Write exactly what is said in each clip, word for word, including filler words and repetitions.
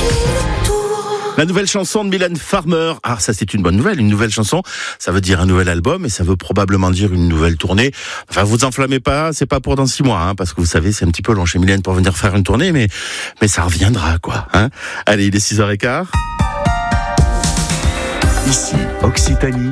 La nouvelle chanson de Mylène Farmer. Ah, ça c'est une bonne nouvelle. Une nouvelle chanson, ça veut dire un nouvel album et ça veut probablement dire une nouvelle tournée. Enfin, vous enflammez pas, c'est pas pour dans six mois, hein, parce que vous savez, c'est un petit peu long chez Mylène pour venir faire une tournée, mais mais ça reviendra, quoi. Hein. Allez, il est six heures quinze. Ici, Occitanie.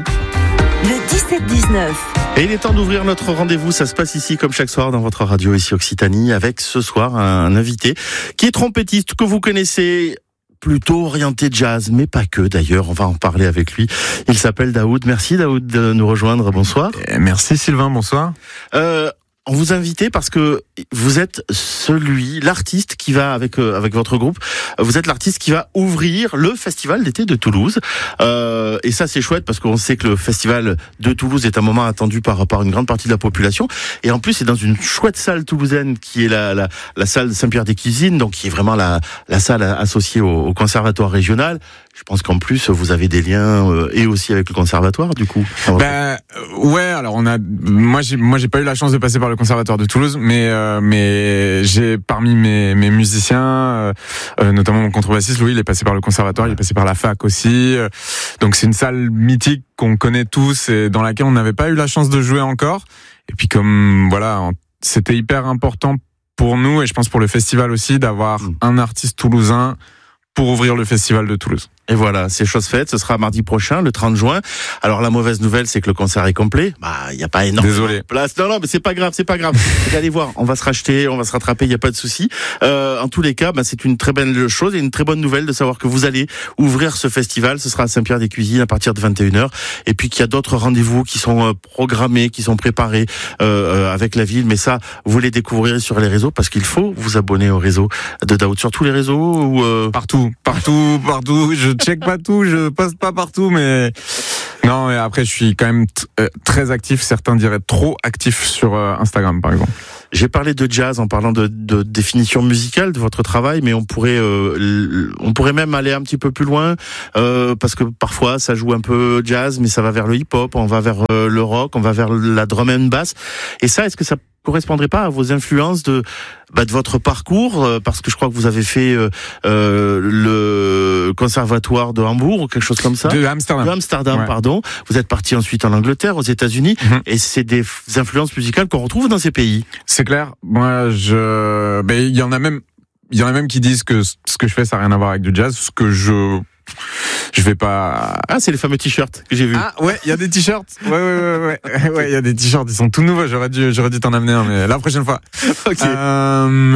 Le dix-sept dix-neuf. Et il est temps d'ouvrir notre rendez-vous. Ça se passe ici, comme chaque soir, dans votre radio, ici Occitanie, avec ce soir un invité qui est trompettiste que vous connaissez. Plutôt orienté jazz, mais pas que d'ailleurs, on va en parler avec lui. Il s'appelle Daoud. Merci Daoud de nous rejoindre, bonsoir. Merci Sylvain, bonsoir. Euh, on vous a invité parce que vous êtes celui, l'artiste qui va, avec euh, avec votre groupe, vous êtes l'artiste qui va ouvrir le festival d'été de Toulouse. Euh, et ça c'est chouette parce qu'on sait que le festival de Toulouse est un moment attendu par par une grande partie de la population. Et en plus c'est dans une chouette salle toulousaine qui est la la, la salle Saint-Pierre-des-Cuisines, donc qui est vraiment la la salle associée au, au conservatoire régional. Je pense qu'en plus vous avez des liens euh, et aussi avec le conservatoire du coup. Ben ouais, alors on a, moi j'ai moi j'ai pas eu la chance de passer par le conservatoire de Toulouse, mais euh, mais j'ai parmi mes mes musiciens, euh, euh, notamment mon contrebassiste Louis, il est passé par le conservatoire, il est passé par la fac aussi. Euh, donc c'est une salle mythique qu'on connaît tous et dans laquelle on n'avait pas eu la chance de jouer encore. Et puis comme voilà, c'était hyper important pour nous et je pense pour le festival aussi d'avoir mmh. un artiste toulousain pour ouvrir le festival de Toulouse. Et voilà, c'est chose faite. Ce sera mardi prochain, le trente juin. Alors la mauvaise nouvelle, c'est que le concert est complet. Bah, il y a pas énormément Désolé. de place. Non, non, mais c'est pas grave, c'est pas grave. Vous allez voir, on va se racheter, on va se rattraper. Il y a pas de souci. Euh, en tous les cas, bah, c'est une très belle chose et une très bonne nouvelle de savoir que vous allez ouvrir ce festival. Ce sera à Saint-Pierre-des-Cuisines à partir de vingt et une heures. Et puis qu'il y a d'autres rendez-vous qui sont euh, programmés, qui sont préparés euh, avec la ville. Mais ça, vous les découvrirez sur les réseaux parce qu'il faut vous abonner au réseau de Daoud sur tous les réseaux ou euh... partout, partout, partout. Je check pas tout. Je poste pas partout, mais non. Mais après, je suis quand même t- euh, très actif. Certains diraient trop actif sur euh, Instagram, par exemple. J'ai parlé de jazz en parlant de, de définition musicale de votre travail, mais on pourrait, euh, on pourrait même aller un petit peu plus loin euh, parce que parfois ça joue un peu jazz, mais ça va vers le hip-hop, on va vers euh, le rock, on va vers la drum and bass. Et ça, est-ce que ça correspondrait pas à vos influences de bah, de votre parcours euh, parce que je crois que vous avez fait euh, euh, le conservatoire de Hambourg ou quelque chose comme ça de Amsterdam, de Amsterdam ouais. pardon. Vous êtes parti ensuite en Angleterre, aux États-Unis, mm-hmm. et c'est des influences musicales qu'on retrouve dans ces pays. C'est clair. Moi, je, ben il y en a même, il y en a même qui disent que ce que je fais ça n'a rien à voir avec du jazz, ce que je Je vais pas. Ah, c'est les fameux t-shirts que j'ai vus. Ah ouais, il y a des t-shirts. Ouais ouais ouais ouais. Ouais, il y a des t-shirts. Ils sont tout nouveaux. J'aurais dû, j'aurais dû t'en amener un, mais la prochaine fois. Ok. Euh,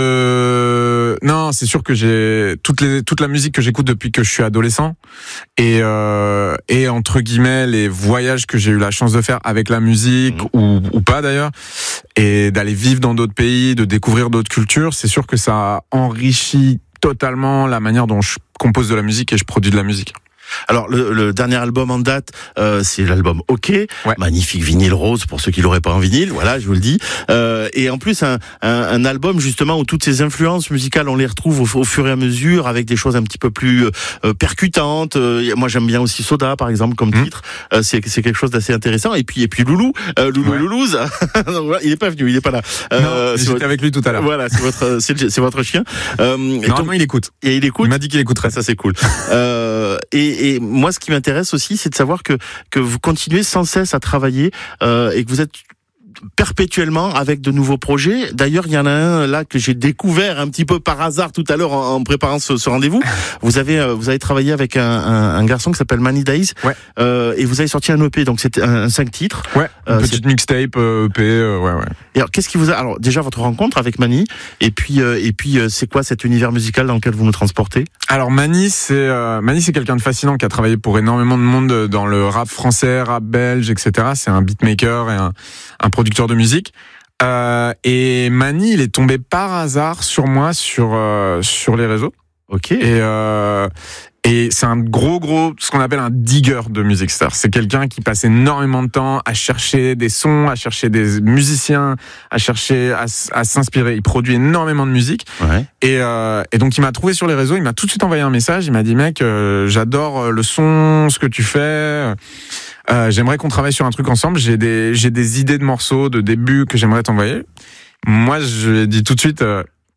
le non, c'est sûr que j'ai toute les toute la musique que j'écoute depuis que je suis adolescent et euh, et entre guillemets les voyages que j'ai eu la chance de faire avec la musique mmh. ou ou pas d'ailleurs et d'aller vivre dans d'autres pays, de découvrir d'autres cultures. C'est sûr que ça enrichit totalement la manière dont je compose de la musique et je produis de la musique. Alors le, le dernier album en date, euh, c'est l'album OK, ouais. Magnifique vinyle rose pour ceux qui l'auraient pas en vinyle, voilà, je vous le dis. Euh, et en plus un, un, un album justement où toutes ces influences musicales on les retrouve au, au fur et à mesure avec des choses un petit peu plus euh, percutantes. Euh, moi j'aime bien aussi Soda par exemple comme mmh. titre, euh, c'est c'est quelque chose d'assez intéressant. Et puis et puis Loulou, euh, Loulou ouais. Loulouse, il est pas venu, il est pas là. Euh, non, j'étais votre... avec lui tout à l'heure. Voilà, c'est votre c'est, c'est votre chien. Euh, Normalement donc, il écoute. Et il écoute. Il m'a dit qu'il écouterait. Ça c'est cool. euh, et Et moi, ce qui m'intéresse aussi, c'est de savoir que que vous continuez sans cesse à travailler euh, et que vous êtes perpétuellement avec de nouveaux projets. D'ailleurs, il y en a un là que j'ai découvert un petit peu par hasard tout à l'heure en, en préparant ce, ce rendez-vous. Vous avez euh, vous avez travaillé avec un, un, un garçon qui s'appelle Many Days, ouais. euh, et vous avez sorti un E P, donc c'était un, un cinq titres. Ouais. Une euh, petite c'est... mixtape E P, euh, ouais ouais. Et alors, qu'est-ce qui vous a alors déjà votre rencontre avec Many, et puis euh, et puis euh, c'est quoi cet univers musical dans lequel vous nous transportez? Alors Many, c'est euh, Many, c'est quelqu'un de fascinant qui a travaillé pour énormément de monde dans le rap français, rap belge, et cetera. C'est un beatmaker et un, un producteur de musique. Euh, et Many, il est tombé par hasard sur moi sur euh, sur les réseaux. Ok. Et euh, et c'est un gros gros ce qu'on appelle un digger de musique. C'est-à-dire, c'est quelqu'un qui passe énormément de temps à chercher des sons, à chercher des musiciens, à chercher à, à s'inspirer. Il produit énormément de musique. Ouais. Et euh, et donc il m'a trouvé sur les réseaux. Il m'a tout de suite envoyé un message. Il m'a dit mec, euh, j'adore le son, ce que tu fais. Euh, j'aimerais qu'on travaille sur un truc ensemble. J'ai des j'ai des idées de morceaux, de débuts que j'aimerais t'envoyer. Moi, je lui ai dit tout de suite. Euh,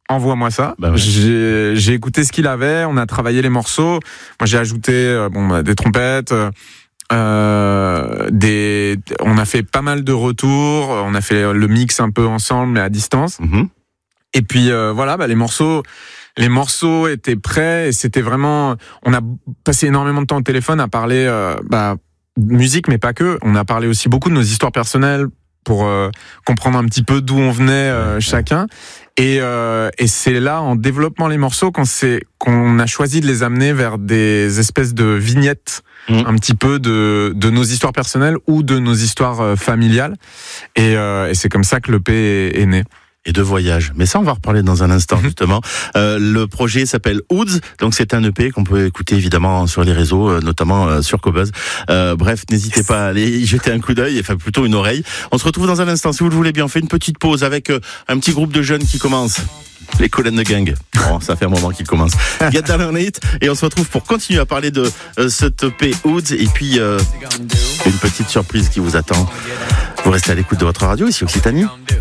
envoie-moi ça. Bah ouais. J'ai, j'ai écouté ce qu'il avait, on a travaillé les morceaux. Moi, j'ai ajouté euh, bon, des trompettes, euh, des, on a fait pas mal de retours, on a fait le mix un peu ensemble, mais à distance. Mm-hmm. Et puis euh, voilà, bah, les morceaux, les morceaux étaient prêts et c'était vraiment. On a passé énormément de temps au téléphone à parler euh, bah, musique, mais pas que. On a parlé aussi beaucoup de nos histoires personnelles pour euh, comprendre un petit peu d'où on venait euh, chacun. Et, euh, et c'est là, en développant les morceaux, qu'on, s'est, qu'on a choisi de les amener vers des espèces de vignettes, mmh. un petit peu de, de nos histoires personnelles ou de nos histoires euh, familiales. Et, euh, et c'est comme ça que l'E P est, est né. Et de voyage. Mais ça, on va reparler dans un instant, justement. Euh, le projet s'appelle Hoods. Donc, c'est un E P qu'on peut écouter, évidemment, sur les réseaux, euh, notamment euh, sur Qobuz. Euh, bref, n'hésitez pas à aller y jeter un coup d'œil, enfin, plutôt une oreille. On se retrouve dans un instant. Si vous le voulez bien, on fait une petite pause avec euh, un petit groupe de jeunes qui commence. Les Kool and the Gang. Bon, ça fait un moment qu'ils commencent. Get Down on It. Et on se retrouve pour continuer à parler de euh, cet E P Hoods. Et puis, euh, une petite surprise qui vous attend. Vous restez à l'écoute de votre radio, ici Occitanie.